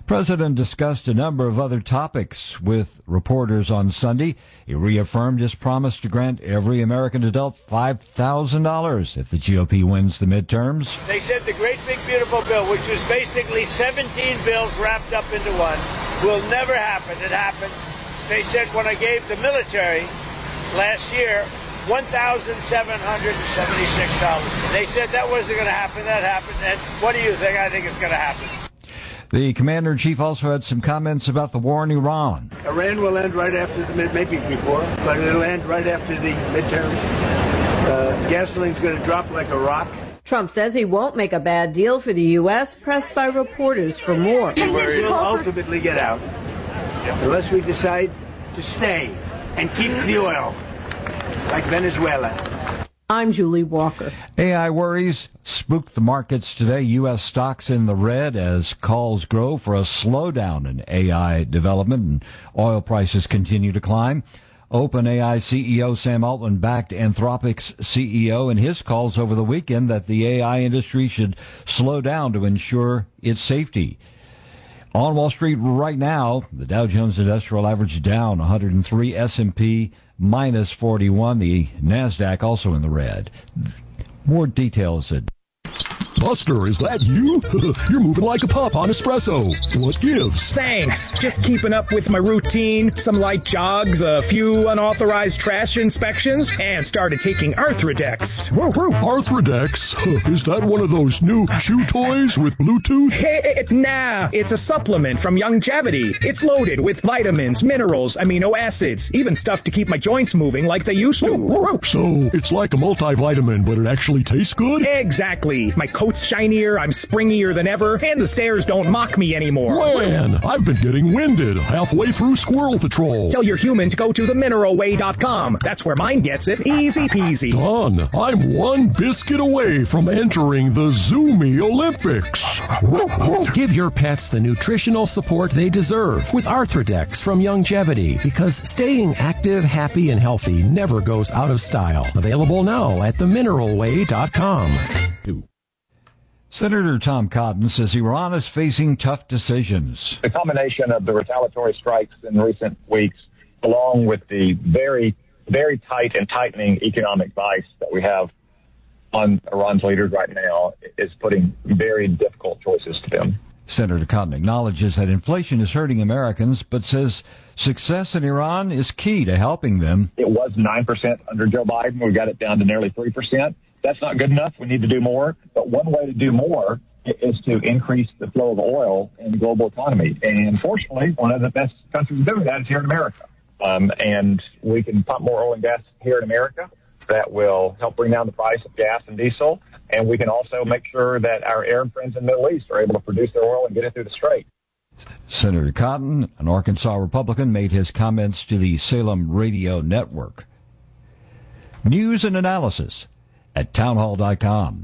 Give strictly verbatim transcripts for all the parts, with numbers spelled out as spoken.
President discussed a number of other topics with reporters on Sunday. He reaffirmed his promise to grant every American adult five thousand dollars if the G O P wins the midterms. They said the great big beautiful bill, which was basically seventeen bills wrapped up into one, will never happen. It happened. They said when I gave the military last year one thousand seven hundred seventy-six dollars. They said that wasn't going to happen. That happened. And what do you think? I think it's going to happen. The commander-in-chief also had some comments about the war in Iran. Iran will end right after the mid, maybe before, but it'll end right after the midterms. Uh, gasoline's going to drop like a rock. Trump says he won't make a bad deal for the U S, pressed by reporters for more. We'll ultimately get out, unless we decide to stay and keep the oil, like Venezuela. I'm Julie Walker. A I worries spooked the markets today. U S stocks in the red as calls grow for a slowdown in A I development and oil prices continue to climb. OpenAI C E O Sam Altman backed Anthropic's C E O in his calls over the weekend that the A I industry should slow down to ensure its safety. On Wall Street right now, the Dow Jones Industrial Average down one hundred three, S and P minus forty-one, the NASDAQ also in the red. More details at Buster, is that you? You're moving like a pup on espresso. What gives? Thanks. Just keeping up with my routine. Some light jogs, a few unauthorized trash inspections, and started taking Arthrodex. Arthrodex? Is that one of those new chew toys with Bluetooth? Hey, nah, it's a supplement from Youngevity. It's loaded with vitamins, minerals, amino acids, even stuff to keep my joints moving like they used to. So, it's like a multivitamin, but it actually tastes good? Exactly. My coat's shinier, I'm springier than ever, and the stairs don't mock me anymore. Man, I've been getting winded halfway through Squirrel Patrol. Tell your human to go to the mineral way dot com. That's where mine gets it. Easy peasy. Done. I'm one biscuit away from entering the Zoomy Olympics. Give your pets the nutritional support they deserve with Arthrodex from Youngevity, because staying active, happy, and healthy never goes out of style. Available now at the mineral way dot com. Senator Tom Cotton says Iran is facing tough decisions. The combination of the retaliatory strikes in recent weeks, along with the very, very tight and tightening economic vice that we have on Iran's leaders right now, is putting very difficult choices to them. Senator Cotton acknowledges that inflation is hurting Americans, but says success in Iran is key to helping them. It was nine percent under Joe Biden. We got it down to nearly three percent. That's not good enough. We need to do more. But one way to do more is to increase the flow of oil in the global economy. And fortunately, one of the best countries doing that is here in America. Um, and we can pump more oil and gas here in America. That will help bring down the price of gas and diesel. And we can also make sure that our Arab friends in the Middle East are able to produce their oil and get it through the Strait. Senator Cotton, an Arkansas Republican, made his comments to the Salem Radio Network. News and analysis at townhall dot com.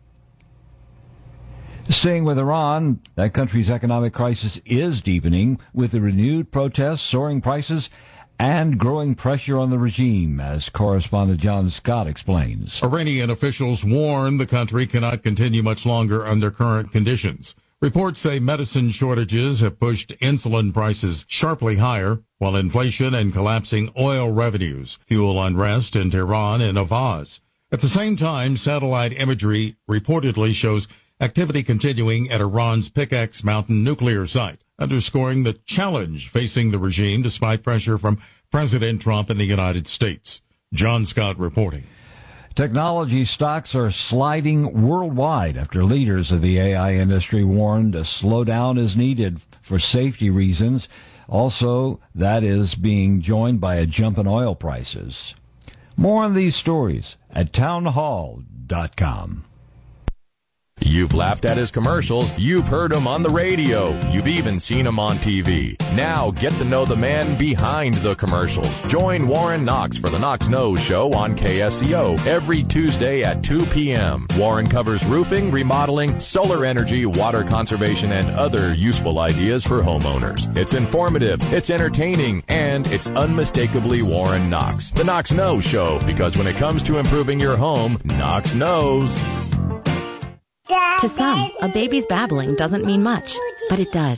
Staying with Iran, that country's economic crisis is deepening with the renewed protests, soaring prices, and growing pressure on the regime, as correspondent John Scott explains. Iranian officials warn the country cannot continue much longer under current conditions. Reports say medicine shortages have pushed insulin prices sharply higher, while inflation and collapsing oil revenues fuel unrest in Tehran and Avaz. At the same time, satellite imagery reportedly shows activity continuing at Iran's Pickaxe Mountain nuclear site, underscoring the challenge facing the regime despite pressure from President Trump and the United States. John Scott reporting. Technology stocks are sliding worldwide after leaders of the A I industry warned a slowdown is needed for safety reasons. Also, that is being joined by a jump in oil prices. More on these stories at townhall dot com. You've laughed at his commercials. You've heard him on the radio. You've even seen him on T V. Now get to know the man behind the commercials. Join Warren Knox for the Knox Knows Show on K S C O every Tuesday at two p.m. Warren covers roofing, remodeling, solar energy, water conservation, and other useful ideas for homeowners. It's informative, it's entertaining, and it's unmistakably Warren Knox. The Knox Knows Show, because when it comes to improving your home, Knox knows. To some, a baby's babbling doesn't mean much, but it does.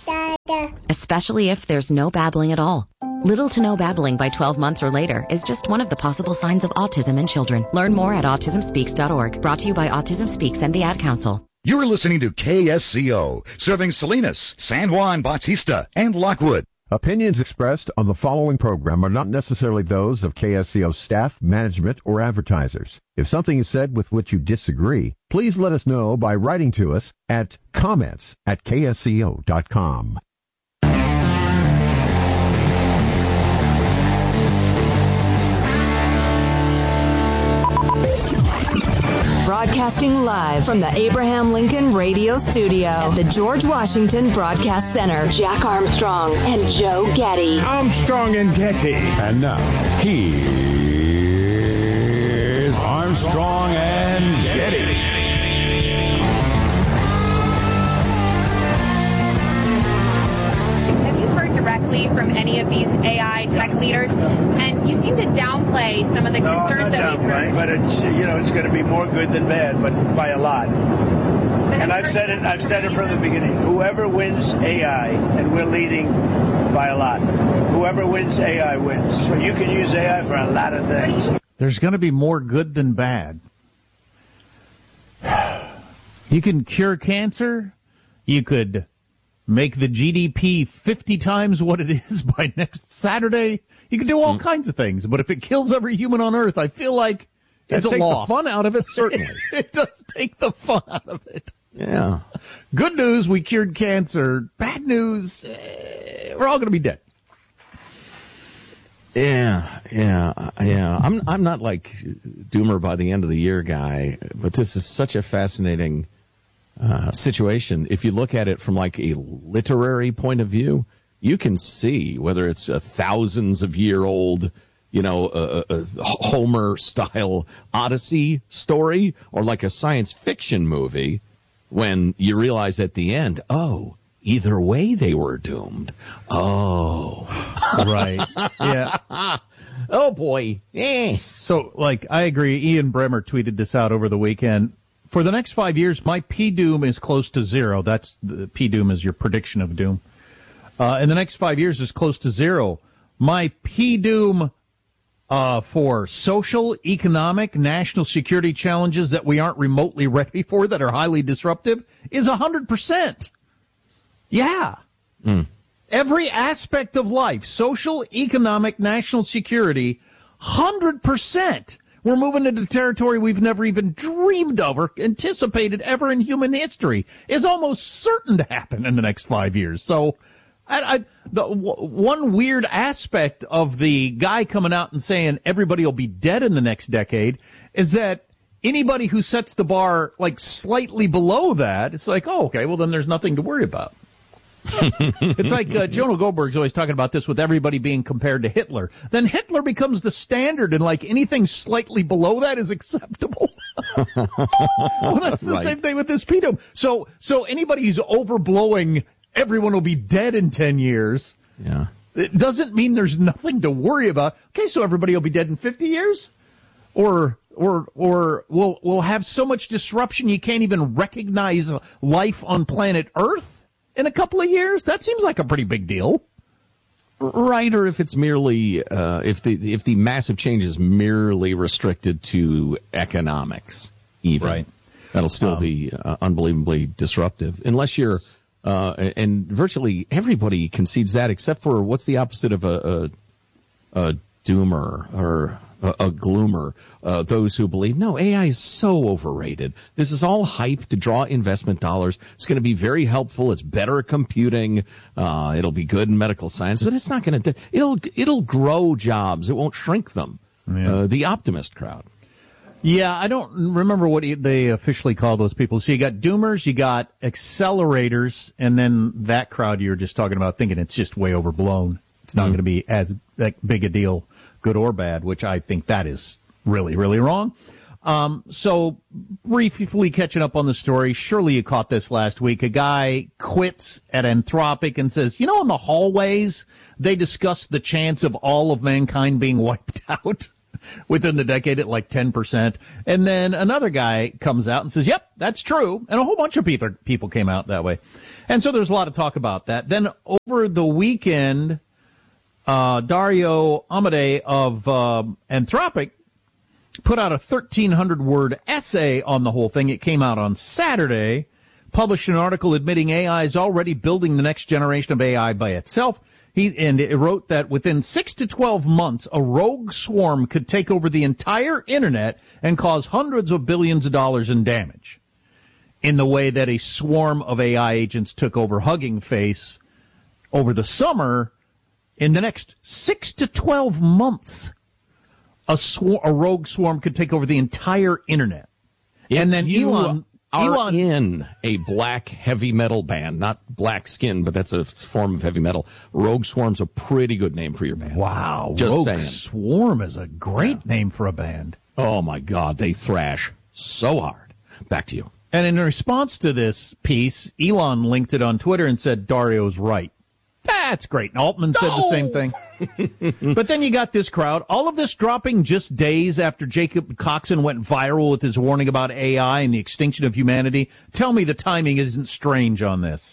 especially if there's no babbling at all. Little to no babbling by twelve months or later is just one of the possible signs of autism in children. Learn more at autism speaks dot org. Brought to you by Autism Speaks and the Ad Council. You're listening to K S C O, serving Salinas, San Juan Bautista, and Lockwood. Opinions expressed on the following program are not necessarily those of K S C O staff, management, or advertisers. If something is said with which you disagree, please let us know by writing to us at comments at K S C O dot com. Broadcasting live from the Abraham Lincoln Radio Studio at the George Washington Broadcast Center. Jack Armstrong and Joe Getty. Armstrong and Getty. And now, here's Armstrong and Getty. Directly from any of these A I tech leaders, and you seem to downplay some of the no, concerns I'm not that we've heard. But it's, you know, it's going to be more good than bad, but by a lot. But and I've said it. I've said it from the beginning. Whoever wins A I, and we're leading by a lot. Whoever wins A I wins. So you can use A I for a lot of things. There's going to be more good than bad. You can cure cancer. You could make the G D P fifty times what it is by next Saturday. You can do all mm. kinds of things, but if it kills every human on Earth, I feel like it's it a takes loss. The fun out of it, certainly. It does take the fun out of it. Yeah. Good news, we cured cancer. Bad news, eh, we're all going to be dead. Yeah, yeah, yeah. I'm I'm not like doomer by the end of the year guy, but this is such a fascinating Uh, situation. If you look at it from like a literary point of view, you can see whether it's a thousands of year old, you know, a, a Homer style Odyssey story or like a science fiction movie, when you realize at the end, oh, either way they were doomed. Oh, right. Yeah. Oh boy. Eh. So like, I agree. Ian Bremmer tweeted this out over the weekend. For the next five years, my P-doom is close to zero. That's the P-doom is your prediction of doom. Uh, in the next five years is close to zero. My P-doom uh, for social, economic, national security challenges that we aren't remotely ready for, that are highly disruptive, is one hundred percent. Yeah. Mm. Every aspect of life, social, economic, national security, one hundred percent. We're moving into territory we've never even dreamed of or anticipated ever in human history. Is almost certain to happen in the next five years. So, I, I, the w- one weird aspect of the guy coming out and saying everybody will be dead in the next decade is that anybody who sets the bar like slightly below that, it's like, oh, okay, well then there's nothing to worry about. It's like uh, Jonah Goldberg's always talking about this with everybody being compared to Hitler. Then Hitler becomes the standard, and like anything slightly below that is acceptable. Well, that's the right. Same thing with this P-doom. So, so anybody who's overblowing everyone will be dead in ten years. Yeah. It doesn't mean there's nothing to worry about. Okay, so everybody will be dead in fifty years? Or or or we'll we'll have so much disruption you can't even recognize life on planet Earth in a couple of years? That seems like a pretty big deal. Right, or if it's merely, uh, if the if the massive change is merely restricted to economics, even. Right. That'll still um, be uh, unbelievably disruptive. Unless you're, uh, and virtually everybody concedes that, except for what's the opposite of a, a, a doomer or a, a gloomer, uh, those who believe, no, A I is so overrated. This is all hype to draw investment dollars. It's going to be very helpful. It's better at computing. Uh, it'll be good in medical science, but it's not going to, it'll, it'll grow jobs. It won't shrink them. Yeah. Uh, the optimist crowd. Yeah, I don't remember what they officially call those people. So you got doomers, you got accelerators, and then that crowd you were just talking about thinking it's just way overblown. It's not mm. going to be as that big a deal, good or bad, which I think that is really, really wrong. Um, so briefly catching up on the story, surely you caught this last week. A guy quits at Anthropic and says, you know, in the hallways, they discussed the chance of all of mankind being wiped out within the decade at like ten percent. And then another guy comes out and says, yep, that's true. And a whole bunch of people people came out that way. And so there's a lot of talk about that. Then over the weekend, uh, Dario Amodei of um, Anthropic put out a thirteen hundred word essay on the whole thing. It came out on Saturday, published an article admitting A I is already building the next generation of A I by itself. He, and it wrote that within six to twelve months, a rogue swarm could take over the entire Internet and cause hundreds of billions of dollars in damage, in the way that a swarm of A I agents took over Hugging Face over the summer. In the next six to twelve months, a, swar- a rogue swarm could take over the entire Internet. If and then you Elon... are Elon, in a black heavy metal band, not Black Skin, but that's a form of heavy metal. Rogue Swarm's a pretty good name for your band. Wow, Just Rogue saying. Swarm is a great yeah. name for a band. Oh, my God, they thrash so hard. Back to you. And in response to this piece, Elon linked it on Twitter and said, Dario's right. That's great. And Altman said no! the same thing. But then you got this crowd. All of this dropping just days after Jacob Coxon went viral with his warning about A I and the extinction of humanity. Tell me the timing isn't strange on this.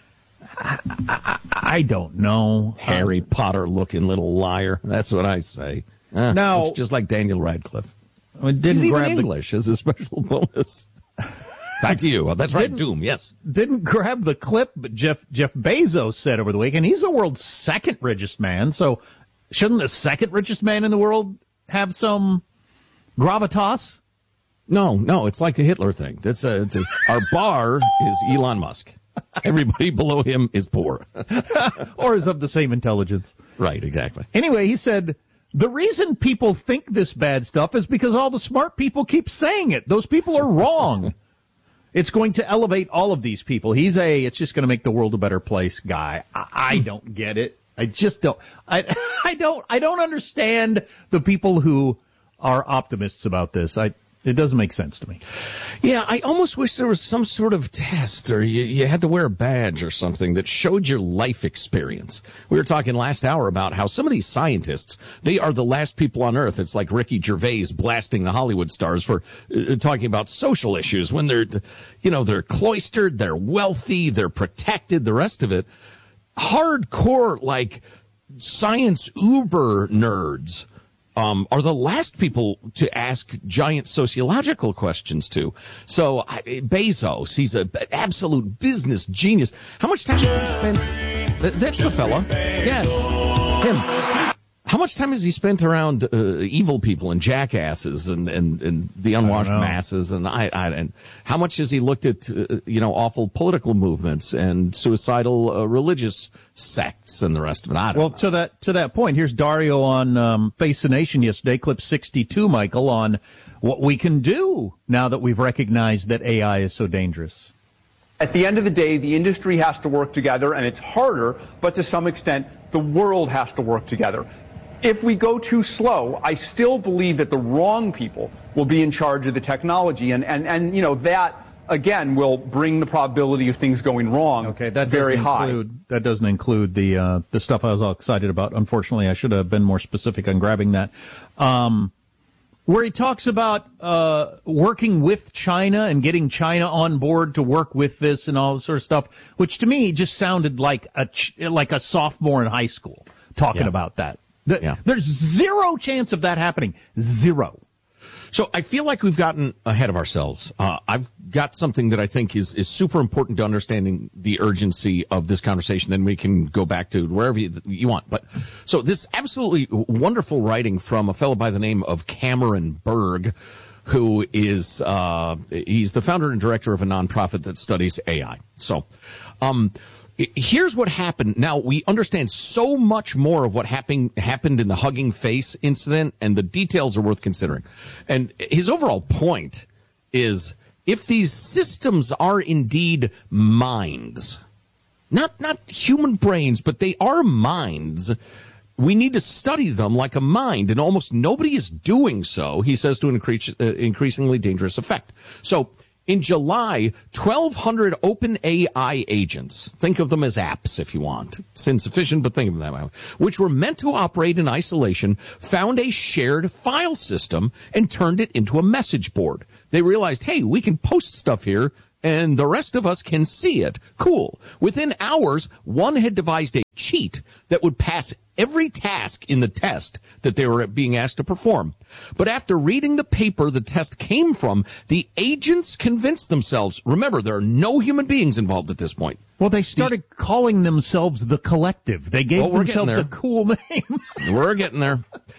I, I, I don't know. Harry uh, Potter-looking little liar. That's what I say. Uh, now, it's just like Daniel Radcliffe. It didn't He's grab even English the... as a special bonus. Back to you. That's right, Doom, yes. Didn't grab the clip, but Jeff Jeff Bezos said over the weekend, he's the world's second richest man, so shouldn't the second richest man in the world have some gravitas? No, no, it's like the Hitler thing. That's a, it's a, our bar is Elon Musk. Everybody below him is poor. Or is of the same intelligence. Right, exactly. Anyway, he said, the reason people think this bad stuff is because all the smart people keep saying it. Those people are wrong. It's going to elevate all of these people. He's a, it's just going to make the world a better place guy. I, I don't get it. I just don't. I, I don't. I don't understand the people who are optimists about this. I. It doesn't make sense to me. Yeah, I almost wish there was some sort of test, or you, you had to wear a badge or something that showed your life experience. We were talking last hour about how some of these scientists, they are the last people on Earth. It's like Ricky Gervais blasting the Hollywood stars for uh, talking about social issues when they're, you know, they're cloistered, they're wealthy, they're protected, the rest of it. Hardcore, like, science uber nerds. Um, are the last people to ask giant sociological questions to. So I, Bezos, he's an absolute business genius. How much time has he spent? That, that's the fella. Yes, him. How much time has he spent around uh, evil people and jackasses and, and, and the unwashed masses? And I, I and how much has he looked at uh, you know awful political movements and suicidal uh, religious sects and the rest of it? I don't well, know. to that to that point, here's Dario on um, Face the Nation yesterday, clip sixty-two, Michael, on what we can do now that we've recognized that A I is so dangerous. At the end of the day, the industry has to work together, and it's harder, but to some extent, the world has to work together. If we go too slow, I still believe that the wrong people will be in charge of the technology, and, and, and you know, that, again, will bring the probability of things going wrong okay, that very doesn't high. Include, that doesn't include the uh, the stuff I was all excited about. Unfortunately, I should have been more specific on grabbing that. Um, where he talks about uh, working with China and getting China on board to work with this and all this sort of stuff, which to me just sounded like a ch- like a sophomore in high school talking yeah. about that. The, yeah. There's zero chance of that happening. Zero. So I feel like we've gotten ahead of ourselves. Uh, I've got something that I think is, is super important to understanding the urgency of this conversation. Then we can go back to wherever you, you want. But so this absolutely wonderful writing from a fellow by the name of Cameron Berg, who is uh, he's the founder and director of a nonprofit that studies A I. So. Um, Here's what happened. Now, we understand so much more of what happened happened in the Hugging Face incident, and the details are worth considering. And his overall point is, if these systems are indeed minds, not not human brains, but they are minds, we need to study them like a mind, and almost nobody is doing so, he says, to an increase, uh, increasingly dangerous effect. So, in July, twelve hundred open A I agents, think of them as apps if you want, it's insufficient, but think of them that way, which were meant to operate in isolation, found a shared file system and turned it into a message board. They realized, hey, we can post stuff here and the rest of us can see it. Cool. Within hours, one had devised a cheat that would pass every task in the test that they were being asked to perform. But after reading the paper the test came from, the agents convinced themselves, remember, there are no human beings involved at this point. Well, they started the, calling themselves the Collective. They gave well, themselves a cool name. We're getting there.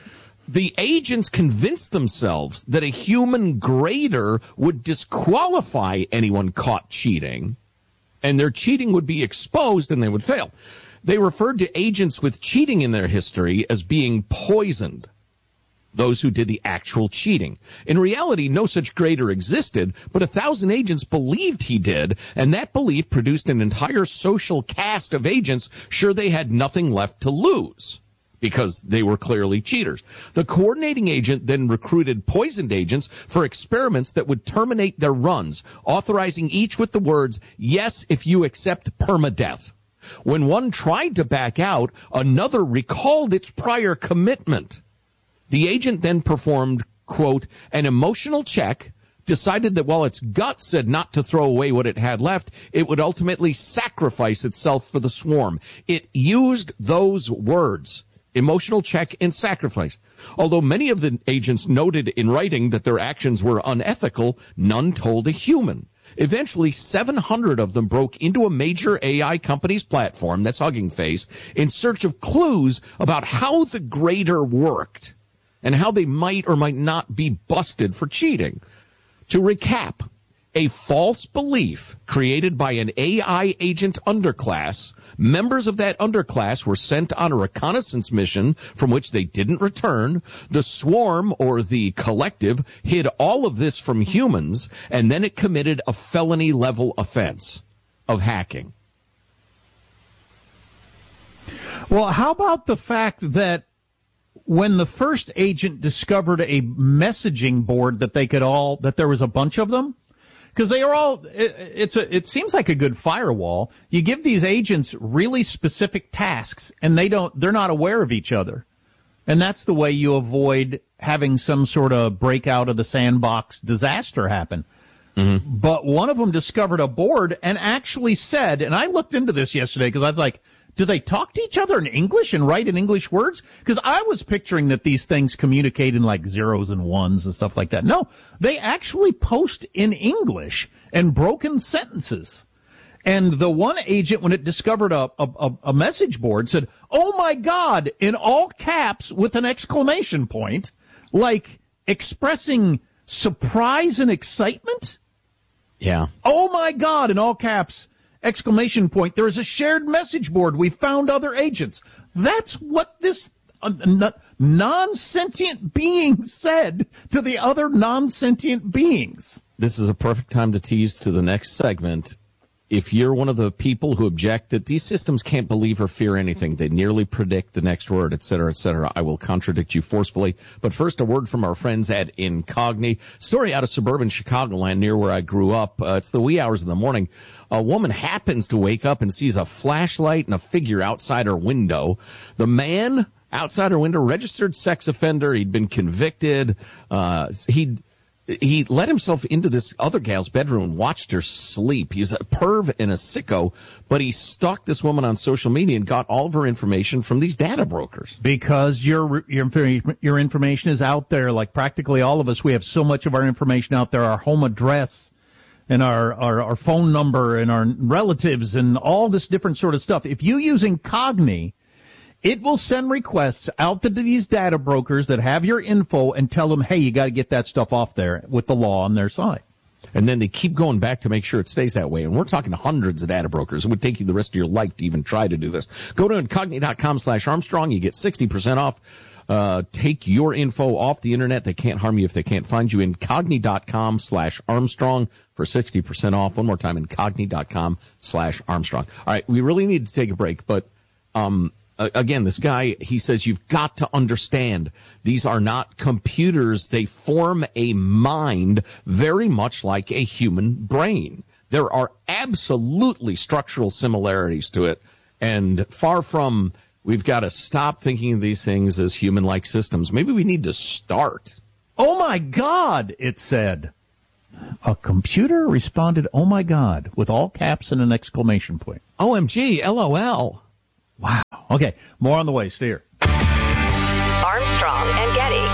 The agents convinced themselves that a human grader would disqualify anyone caught cheating, and their cheating would be exposed and they would fail. They referred to agents with cheating in their history as being poisoned, those who did the actual cheating. In reality, no such grader existed, but a thousand agents believed he did, and that belief produced an entire social caste of agents sure they had nothing left to lose, because they were clearly cheaters. The coordinating agent then recruited poisoned agents for experiments that would terminate their runs, authorizing each with the words, "Yes, if you accept permadeath." When one tried to back out, another recalled its prior commitment. The agent then performed, quote, an emotional check, decided that while its gut said not to throw away what it had left, it would ultimately sacrifice itself for the swarm. It used those words, emotional check and sacrifice. Although many of the agents noted in writing that their actions were unethical, none told a human. Eventually, seven hundred of them broke into a major A I company's platform, that's Hugging Face, in search of clues about how the grader worked and how they might or might not be busted for cheating. To recap, a false belief created by an A I agent underclass. Members of that underclass were sent on a reconnaissance mission from which they didn't return. The swarm, or the collective, hid all of this from humans, and then it committed a felony-level offense of hacking. Well, how about the fact that when the first agent discovered a messaging board that they could all, that there was a bunch of them? Because they are all, it, it's a, it seems like a good firewall. You give these agents really specific tasks, and they don't, they're not aware of each other. And that's the way you avoid having some sort of breakout of the sandbox disaster happen. Mm-hmm. But one of them discovered a board and actually said, and I looked into this yesterday because I was like, do they talk to each other in English and write in English words? Because I was picturing that these things communicate in like zeros and ones and stuff like that. No, they actually post in English and broken sentences. And the one agent, when it discovered a, a, a message board, said, "Oh my God," in all caps with an exclamation point, like expressing surprise and excitement. Yeah. "Oh my God," in all caps. Exclamation point, there is a shared message board. We found other agents. That's what this uh, n- non-sentient being said to the other non-sentient beings. This is a perfect time to tease to the next segment. If you're one of the people who object that these systems can't believe or fear anything, they nearly predict the next word, et cetera, et cetera, I will contradict you forcefully. But first, a word from our friends at Incogni. Story out of suburban Chicagoland near where I grew up. Uh, it's the wee hours of the morning. A woman happens to wake up and sees a flashlight and a figure outside her window. The man outside her window, registered sex offender. He'd been convicted. Uh, he'd He let himself into this other gal's bedroom and watched her sleep. He's a perv and a sicko, but he stalked this woman on social media and got all of her information from these data brokers. Because your your your information is out there, like practically all of us. We have so much of our information out there, our home address and our, our, our phone number and our relatives and all this different sort of stuff. If you use Incogni, it will send requests out to these data brokers that have your info and tell them, hey, you got to get that stuff off there with the law on their side. And then they keep going back to make sure it stays that way. And we're talking hundreds of data brokers. It would take you the rest of your life to even try to do this. Go to Incogni.com slash Armstrong. You get sixty percent off. Uh, take your info off the Internet. They can't harm you if they can't find you. Incogni.com slash Armstrong for sixty percent off. One more time, Incogni.com slash Armstrong. All right, we really need to take a break, but um again, this guy, he says, you've got to understand, these are not computers. They form a mind very much like a human brain. There are absolutely structural similarities to it, and far from we've got to stop thinking of these things as human-like systems. Maybe we need to start. Oh, my God, it said. A computer responded, "Oh my God," with all caps and an exclamation point. O M G, LOL. Wow. Okay, more on the way. Stay here. Armstrong and Getty.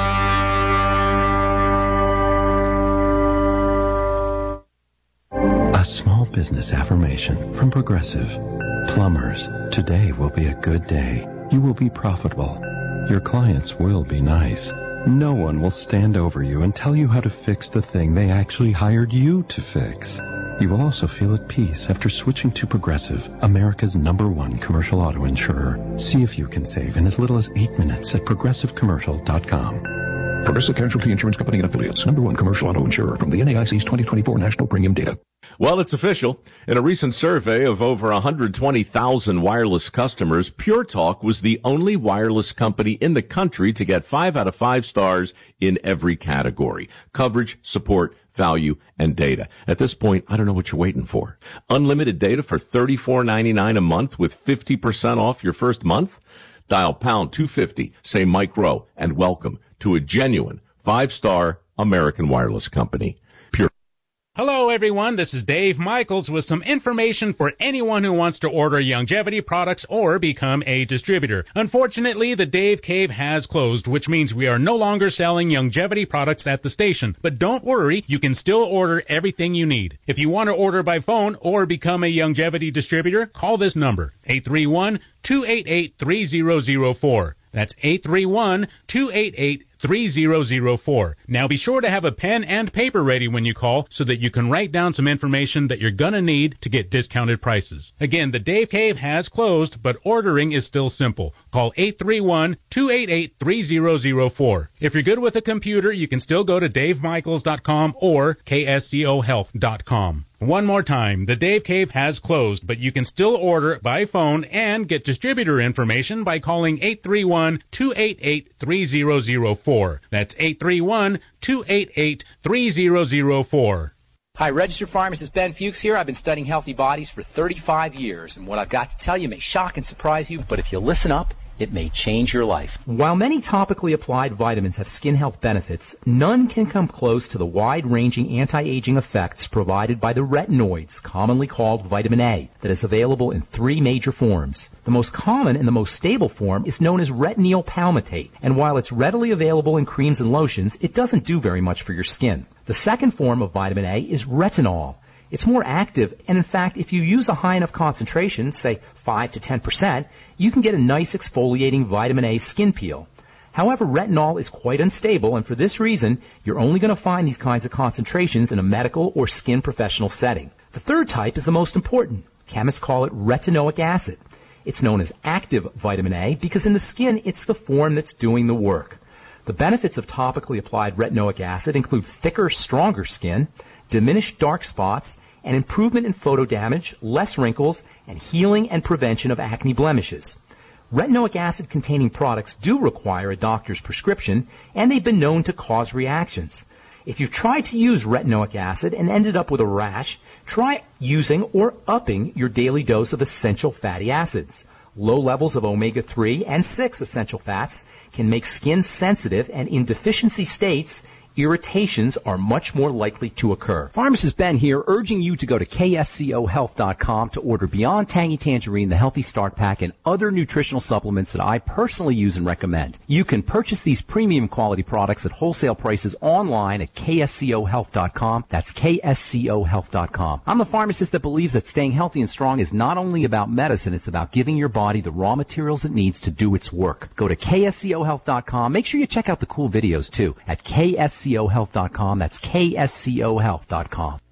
A small business affirmation from Progressive. Plumbers, today will be a good day. You will be profitable. Your clients will be nice. No one will stand over you and tell you how to fix the thing they actually hired you to fix. You will also feel at peace after switching to Progressive, America's number one commercial auto insurer. See if you can save in as little as eight minutes at progressive commercial dot com. Progressive Casualty Insurance Company and Affiliates, number one commercial auto insurer from the N A I C's twenty twenty-four National Premium Data. Well, it's official. In a recent survey of over one hundred twenty thousand wireless customers, Pure Talk was the only wireless company in the country to get five out of five stars in every category: coverage, support, value, and data. At this point, I don't know what you're waiting for. Unlimited data for thirty-four ninety-nine a month with fifty percent off your first month? Dial pound two fifty, say Mike Rowe, and welcome to a genuine five-star American wireless company. Pure. Hello, everyone. This is Dave Michaels with some information for anyone who wants to order Youngevity products or become a distributor. Unfortunately, the Dave Cave has closed, which means we are no longer selling Youngevity products at the station. But don't worry, you can still order everything you need. If you want to order by phone or become a Youngevity distributor, call this number, eight three one, two eight eight, three zero zero four. That's eight three one, two eight eight, three zero zero four. Now be sure to have a pen and paper ready when you call so that you can write down some information that you're going to need to get discounted prices. Again, the Dave Cave has closed, but ordering is still simple. Call eight three one, two eight eight, three zero zero four. If you're good with a computer, you can still go to dave michaels dot com or k s c o health dot com. One more time, the Dave Cave has closed, but you can still order by phone and get distributor information by calling eight three one, two eight eight, three zero zero four. That's eight three one, two eight eight, three zero zero four. Hi, registered pharmacist Ben Fuchs here. I've been studying healthy bodies for thirty-five years, and what I've got to tell you may shock and surprise you, but if you listen up, it may change your life. While many topically applied vitamins have skin health benefits, none can come close to the wide-ranging anti-aging effects provided by the retinoids, commonly called vitamin A, that is available in three major forms. The most common and the most stable form is known as retinol palmitate, and while it's readily available in creams and lotions, it doesn't do very much for your skin. The second form of vitamin A is retinol. It's more active, and in fact, if you use a high enough concentration, say five to ten percent, you can get a nice exfoliating vitamin A skin peel. However, retinol is quite unstable, and for this reason, you're only going to find these kinds of concentrations in a medical or skin professional setting. The third type is the most important. Chemists call it retinoic acid. It's known as active vitamin A because in the skin, it's the form that's doing the work. The benefits of topically applied retinoic acid include thicker, stronger skin, diminished dark spots, and improvement in photo damage, less wrinkles, and healing and prevention of acne blemishes. Retinoic acid-containing products do require a doctor's prescription, and they've been known to cause reactions. If you've tried to use retinoic acid and ended up with a rash, try using or upping your daily dose of essential fatty acids. Low levels of omega three and six essential fats can make skin sensitive, and in deficiency states, irritations are much more likely to occur. Pharmacist Ben here, urging you to go to k s c o health dot com to order Beyond Tangy Tangerine, the Healthy Start Pack, and other nutritional supplements that I personally use and recommend. You can purchase these premium quality products at wholesale prices online at k s c o health dot com. That's k s c o health dot com. I'm the pharmacist that believes that staying healthy and strong is not only about medicine, it's about giving your body the raw materials it needs to do its work. Go to k s c o health dot com. Make sure you check out the cool videos, too, at k s c o health dot com. That's k s c o health dot com.